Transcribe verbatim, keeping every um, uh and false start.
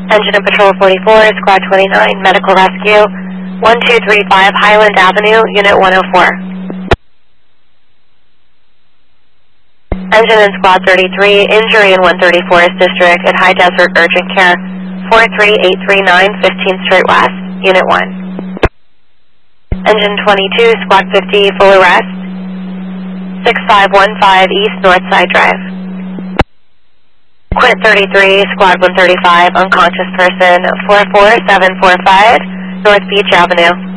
Engine and Patrol forty-four, Squad twenty-nine, Medical Rescue, one two three five Highland Avenue, Unit one oh four. Engine and Squad thirty-three, injury in one thirty-fourth District at High Desert Urgent Care, four three eight three nine, fifteenth Street West, Unit one. Engine twenty-two, Squad fifty, full arrest, six five one five East Northside Drive. Quint thirty-three, Squad one thirty-five, unconscious person, four four seven four five, North Beach Avenue.